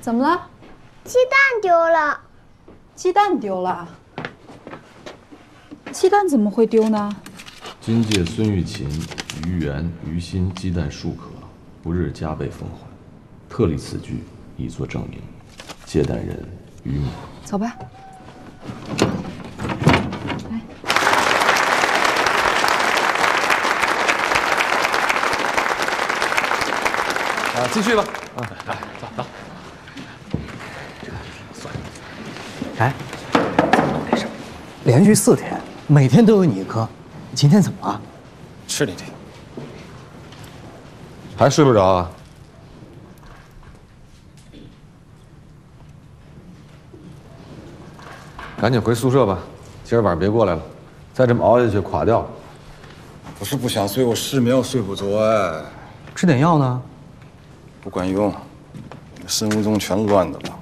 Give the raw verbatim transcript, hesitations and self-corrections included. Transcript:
怎么了？ 鸡蛋丢了。 鸡蛋丢了？鸡蛋怎么会丢呢？ 今届孙玉琴、于元、于心鸡蛋数颗，不日加倍奉还。特立此据，以作证明。借蛋人于某。 走吧。来。 啊，继续吧。啊，来，走走。算了。 哎，没事。连续四天，每天都有你一颗，今天怎么了？ 吃你这， 还睡不着啊？赶紧回宿舍吧，今儿晚上别过来了，再这么熬下去垮掉了。 不是不想睡，我失眠，我睡不着哎。 吃点药呢？ 不管用，生物钟全乱的了。